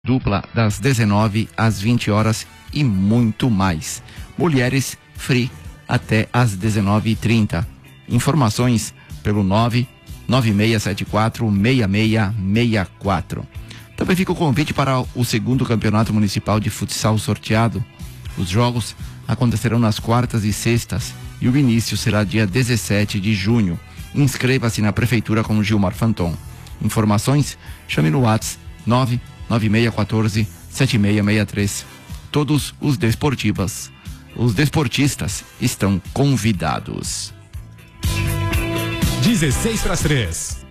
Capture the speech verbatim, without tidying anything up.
dupla das dezenove às vinte horas e muito mais. Mulheres free até às dezenove e trinta. Informações pelo nove nove seis sete quatro seis seis seis quatro. Também fica o convite para o segundo campeonato municipal de futsal sorteado. Os jogos acontecerão nas quartas e sextas e o início será dia dezessete de junho. Inscreva-se na prefeitura com Gilmar Fanton. Informações? Chame no WhatsApp nove nove seis um quatro sete seis seis três. Todos os desportivas, os desportistas estão convidados. dezesseis para as três.